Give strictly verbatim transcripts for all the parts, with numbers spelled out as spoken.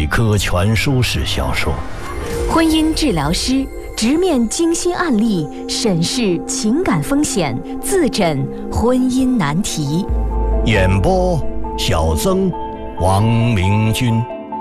百科全书式销售。 婚姻治疗师直面精心案例，审视情感风险，自诊婚姻难题。 演播：小曾、王明君。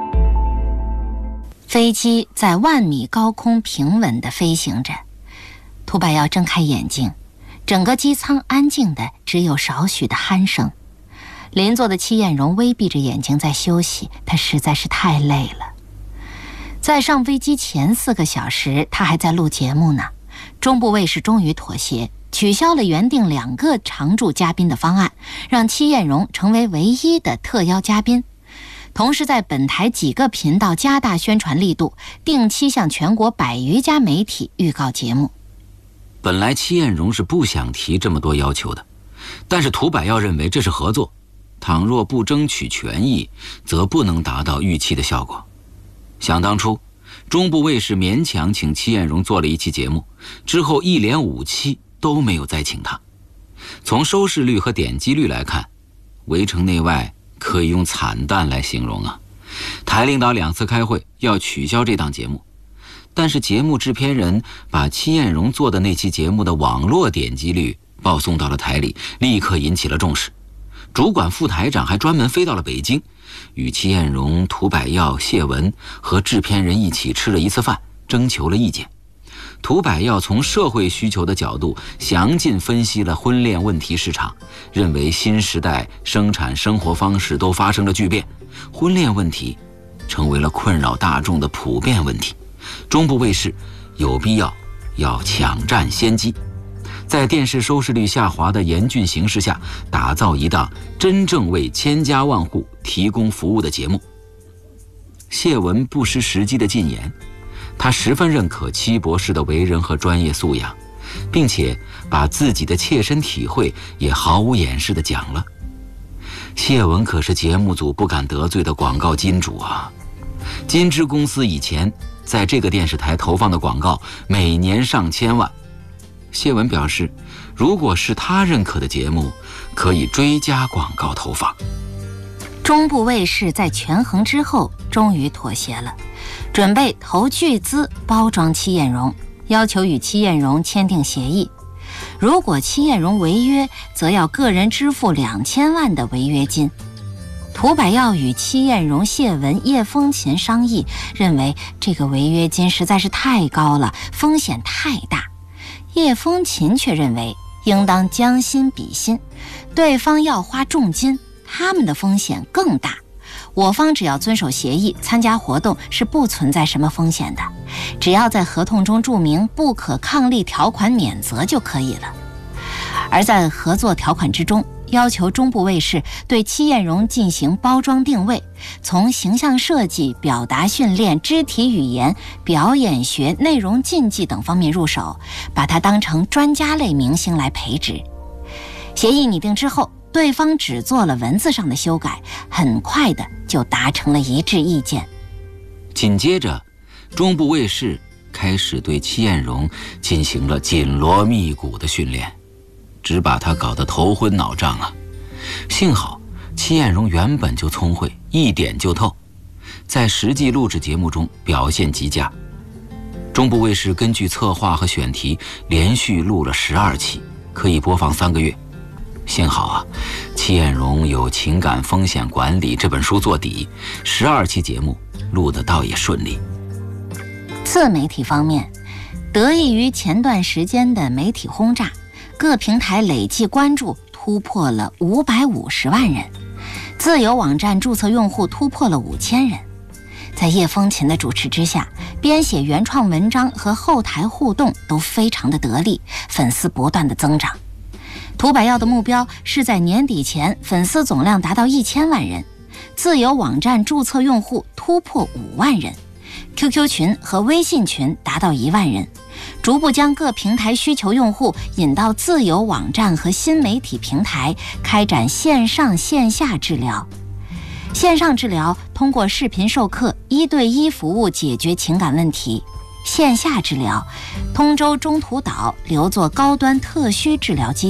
飞机在万米高空平稳地飞行着，涂百耀睁开眼睛，整个机舱安静的只有少许的鼾声。邻座的戚艳荣微闭着眼睛在休息，她实在是太累了。在上飞机前四个小时，她还在录节目呢。中部卫视终于妥协，取消了原定两个常驻嘉宾的方案，让戚艳荣成为唯一的特邀嘉宾。同时在本台几个频道加大宣传力度，定期向全国百余家媒体预告节目。 本来戚艳荣是不想提这么多要求的，但是涂百耀认为这是合作，倘若不争取权益，则不能达到预期的效果。想当初，中部卫视勉强请戚艳荣做了一期节目，之后一连五期都没有再请她。从收视率和点击率来看，围城内外可以用惨淡来形容啊。台领导两次开会要取消这档节目，但是节目制片人把戚艳荣做的那期节目的网络点击率报送到了台里，立刻引起了重视。主管副台长还专门飞到了北京，与戚艳荣、涂百耀、谢文和制片人一起吃了一次饭，征求了意见。涂百耀从社会需求的角度详尽分析了婚恋问题市场，认为新时代生产生活方式都发生了巨变，婚恋问题成为了困扰大众的普遍问题。中部卫视有必要要抢占先机，在电视收视率下滑的严峻形势下，打造一档真正为千家万户提供服务的节目。谢文不失时机的进言，他十分认可戚博士的为人和专业素养，并且把自己的切身体会也毫无掩饰地讲了。谢文可是节目组不敢得罪的广告金主啊！金枝公司以前在这个电视台投放的广告每年上千万。谢文表示，如果是他认可的节目，可以追加广告投放。 中部卫视在权衡之后终于妥协了，准备投巨资包装戚艳荣，要求与戚艳荣签订协议，如果戚艳荣违约，则要个人支付两千万的违约金。涂百耀与戚艳荣、谢文、叶风琴商议，认为这个违约金实在是太高了，风险太大。叶风琴却认为应当将心比心，对方要花重金，他们的风险更大，我方只要遵守协议，参加活动是不存在什么风险的，只要在合同中注明不可抗力条款免责就可以了。而在合作条款之中，要求中部卫视对戚艳荣进行包装定位，从形象设计、表达训练、肢体语言、表演学、内容禁忌等方面入手，把她当成专家类明星来培植。协议拟定之后，对方只做了文字上的修改，很快的就达成了一致意见。 紧接着，中部卫视开始对戚艳荣进行了紧锣密鼓的训练，只把他搞得头昏脑胀啊！幸好戚艳荣原本就聪慧，一点就透，在实际录制节目中表现极佳。中部卫视根据策划和选题，连续录了十二期，可以播放三个月。幸好啊，戚艳荣有《情感风险管理》这本书做底，十二期节目录得倒也顺利。 自媒体方面，得益于前段时间的媒体轰炸，各平台累计关注突破了五百五十万人，自由网站注册用户突破了五千人。在叶风琴的主持之下，编写原创文章和后台互动都非常的得力，粉丝不断的增长。涂百耀的目标是在年底前粉丝总量达到一千万人，自由网站注册用户突破五万人， Q Q 群和微信群达到一万人，逐步将各平台需求用户引到自由网站和新媒体平台，开展线上线下治疗。线上治疗通过视频授课、一对一服务解决情感问题；线下治疗，通州中途岛留作高端特需治疗基地，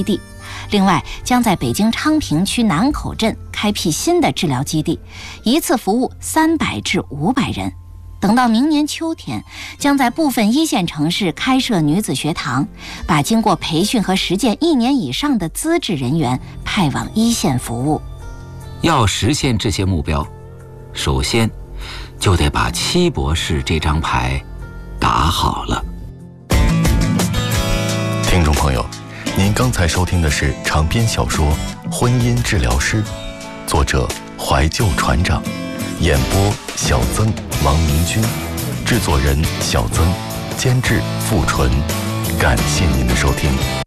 另外，将在北京昌平区南口镇开辟新的治疗基地，一次服务三百至五百人。等到明年秋天，将在部分一线城市开设女子学堂，把经过培训和实践一年以上的资质人员派往一线服务。 要实现这些目标，首先就得把七博士这张牌打好了。 听众朋友，您刚才收听的是长篇小说《婚姻治疗师》，作者怀旧船长，演播小曾、王明君，制作人小曾，监制付纯。感谢您的收听。